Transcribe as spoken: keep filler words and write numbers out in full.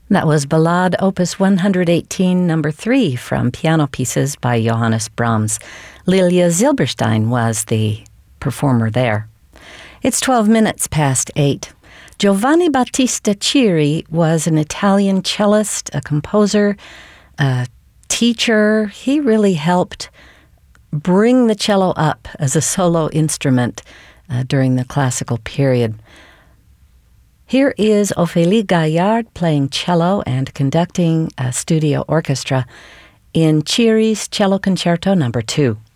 That was Ballade Opus one hundred eighteen, number three, from Piano Pieces by Johannes Brahms. Lilia Zilberstein was the performer there. It's twelve minutes past eight. Giovanni Battista Ciri was an Italian cellist, a composer, a teacher. He really helped bring the cello up as a solo instrument uh, during the classical period. Here is Ophélie Gaillard playing cello and conducting a studio orchestra in Ciri's Cello Concerto number two.